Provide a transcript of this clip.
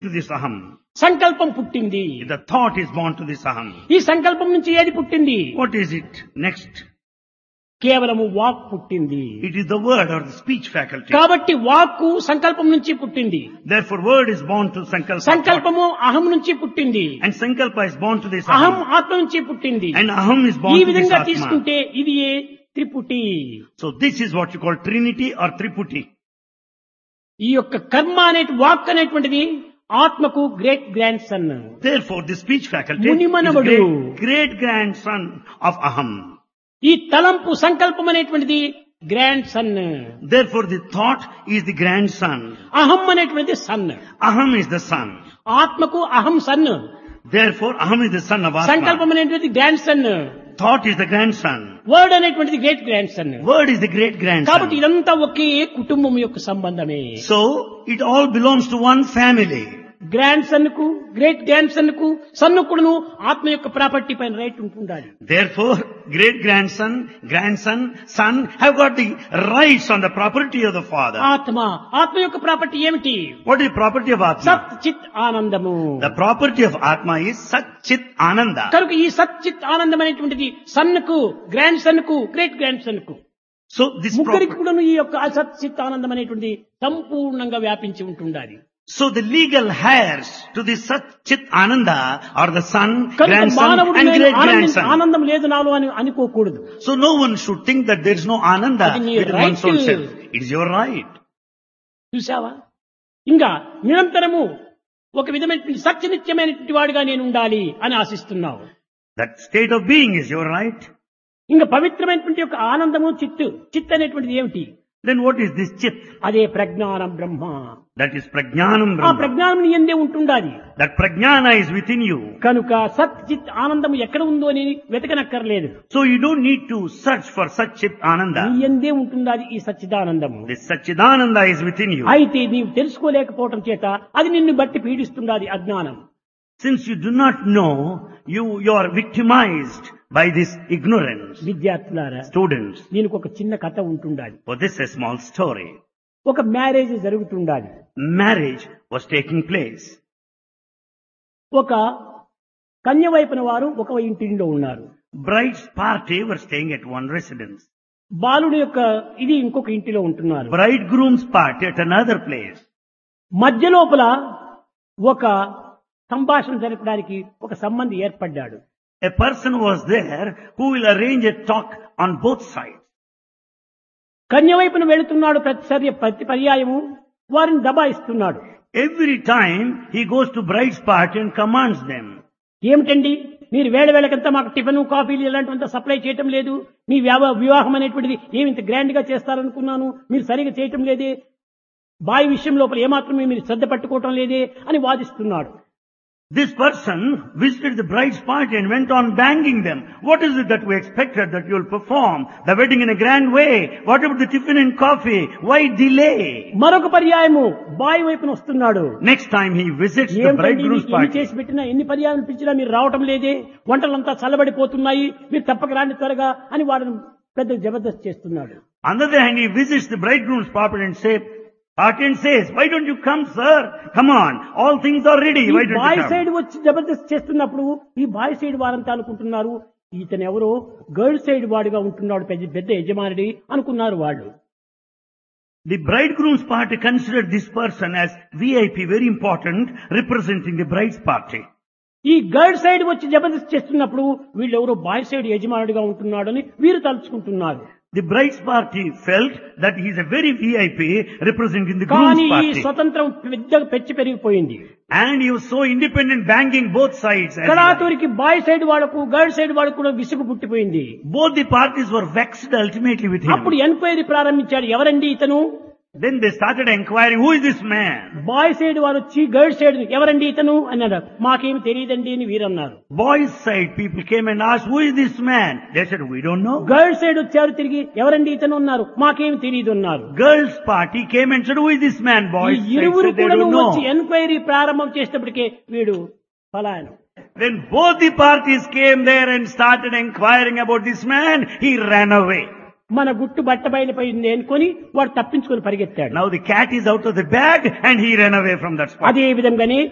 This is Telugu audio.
to this aham. సంకల్పం పుట్టింది. The thought is born to this aham. ఈ సంకల్పం నుంచి ఏది పుట్టింది? What is it next? కేవలము వాక్ పుట్టింది. It is the word or the speech faculty. కాబట్టి వాక్కు సంకల్పం నుంచి పుట్టింది. Therefore word is born to sankalpa. సంకల్పము అహం నుంచి పుట్టింది. And sankalpa is born to this అహం aham. ఆత్మ నుంచి పుట్టింది. And aham is born ఈ to this విధంగా atma. తీసుకుంటే ఇది ఏ త్రిపుటి. So this is what you call Trinity or Triputi. ఈ యొక్క కర్మ అనే వాక్ అనేటువంటిది ఆత్మకు great grand son. Therefore the speech faculty is మునిమనవడు. great grandson of aham. ఈ తలంపు సంకల్పం అనేటువంటిది grand son. Therefore the thought is the grandson. అహం అనేటువంటిది sun. Aham is the son. ఆత్మకు అహం sun. Therefore aham is the son of atma. సంకల్పం అనేటువంటిది grand son. Thought is the grandson. Word అనేటువంటిది great grand son. Word is the great కాబట్టి grandson. ఇదంతా ఒకే కుటుంబం యొక్క సంబంధమే. So it all belongs to one family. Grand son కు గ్రేట్ గ్రాండ్ సన్ కు సన్ను కూడాను ఆత్మ యొక్క ప్రాపర్టీ పైన రైట్ ఉంటుండాలి. Therefore great grandson, grandson, son have got the rights on the property of the father. ఆత్మ యొక్క ప్రాపర్టీ ఏమిటి? What is property of atma? సత్ చిత్ ఆనందము. The property of atma is Sat Chit Ananda. కనుక ఈ సత్ చిత్ ఆనందం అనేటువంటిది సన్ కు గ్రాండ్ సన్ కు గ్రేట్ గ్రాండ్ సన్ కు So this ముగ్గురికి property. కూడాను ఈ యొక్క సత్ చిత్ ఆనందం అనేటువంటిది సంపూర్ణంగా వ్యాపించి ఉంటుండాలి. So the legal heirs to this Sat Chit Ananda are the son, కనుక grandson మానవుడు and నేను great grandson. ఆనందం లేదు నాలో అని అనుకోకూడదు. So no one should think that there is no Ananda అది నీ within one's own right. self. It is your right. చూసావా? ఇంకా నిరంతరము ఒక విధమైన సత్యనిత్యమైనటువంటి వాడిగా నేను ఉండాలి అని ఆశిస్తున్నావు. That state of being is your right. ఇంకా పవిత్రమైనటువంటి యొక్క ఆనందము చిత్ అనేటువంటిది ఏమిటి? Then what is this Chit? అదే ప్రజ్ఞానం బ్రహ్మ. That is Prajnanam ఆ Brahma. ప్రజ్ఞానం నీ యందే ఉంటుండాలి. That Prajnana is within you. కనుక సత్ చిత్ ఆనందం ఎక్కడ ఉందో అని వెతకనక్కర్లేదు. So you don't need to search for Sat Chit నీ Ananda. యందే ఉంటుండాలి ఈ సచ్చిదానందము. This Satchidananda is within you. అయితే నీవు తెలుసుకోలేకపోవటం చేత అది నిన్ను బట్టి పీడిస్తుండాలి అజ్ఞానం. Since you do not know, you are victimized by this ignorance. విద్యార్థులారా, Students, దీనికి ఒక చిన్న కథ ఉంటుండాలి. for this a small story. ఒక marriage జరుగుతుండాలి. Marriage was taking place. ఒక కన్య వైపున వారు ఒక ఇంటిలో ఉన్నారు. Bride's party were staying at one residence. బాలుడి యొక్క ఇది ఇంకొక ఇంటిలో ఉంటున్నారు. Bridegroom's party at another place. మధ్య లోపల ఒక సంభాషణ జరపడానికి ఒక సంబంధి ఏర్పడ్డాడు. A person was there who will arrange a talk on both sides. కన్య వైపున వెళుతున్నాడు ప్రతి పర్యాయము వారిని దబాయిస్తున్నాడు. Every time he goes to bride's party and commands them. ఏమిటండి మీరు వేళకంతా మాకు టిఫిన్ కాఫీలు ఇలాంటివంతా సప్లై చేయటం లేదు. మీ వివాహం అనేటువంటిది ఏమింత గ్రాండ్ గా చేస్తారనుకున్నాను, మీరు సరిగా చేయటం లేదే, బాయి విషయం లోపల ఏమాత్రమే మీరు శ్రద్ధ పట్టుకోవటం లేదే అని వాదిస్తున్నాడు. This person visited the bride's party and went on banging them. What is it that we expected that you will perform the wedding in a grand way? What about the tiffin and coffee? Why delay? మరొక పర్యాయము బాయి వైపున వస్తున్నాడు. Next time he visits the bridegroom's ఎన్ని party. చేసి పెట్టినా ఎన్ని పర్యాయాలు పిలిచినా మీరు రావటం లేదే, వంటలంతా చల్లబడిపోతున్నాయి, మీరు తప్పక రాండి త్వరగా అని వారిని పెద్ద జబర్దస్త్ చేస్తున్నాడు. On the other hand, he visits the bridegroom's party and says, why don't you come, sir? Come on, all things are ready. Why don't bye you come? Side వచ్చి జబర్దస్త్ చేస్తున్నప్పుడు ఈ బాయ్ సైడ్ వారంతా అనుకుంటున్నారు ఇతను ఎవరో గర్ల్ సైడ్ వాడిగా ఉంటున్నాడు, పెద్ద యజమానుడి అనుకున్నారు వాళ్ళు. The bridegroom's party considered this person as VIP, very important, representing the bride's party. ఈ గర్ల్ సైడ్ వచ్చి జబర్దస్త్ చేస్తున్నప్పుడు వీళ్ళు ఎవరో బాయ్ సైడ్ యజమానుడిగా ఉంటున్నాడు అని వీరు తలుచుకుంటున్నారు. The bride's party felt that he is a very VIP representing the కానీ groom's ఈ party. స్వతంత్రం పెద్దగా పెరిగిపోయింది. And he was so independent, banging both sides. as well. కళాతురికి bye side వాళ్లకు గర్ల్ సైడ్ వాళ్ళకు కూడా విసుగు పుట్టిపోయింది. Both the parties were vexed ultimately with him. అప్పుడు ఎంక్వైరీ ప్రారంభించాడు. ఎవరండి ఇతను? Then they started inquiring, who is this man? Bye side వారు వచ్చి గర్ల్ సైడ్ ఎవరండి ఇతను అన్నాడు. మాకేమి తెలియదండి అని వీరన్నారు. Boys' side people came and asked, who is this man? They said, we don't know. Girl side వచ్చారు తిరిగి ఎవరండి ఇతను అన్నారు. మాకేమి తెలియదు అన్నారు. Girls' party came and said, who is this man? ఈ Boys' side ఇరువురు said, they కూడా don't వచ్చి know. ఎంక్వైరీ ప్రారంభం చేసేటప్పటికే వీడు పలాయనం. When both the parties came there and started inquiring about this man, he ran away. మన గుట్టు బట్ట బయలుపోయింది అనుకొని వాడు తప్పించుకొని పరిగెత్తాడు. Now the cat is out of the bag and he ran away from that spot. అదే విధంగానే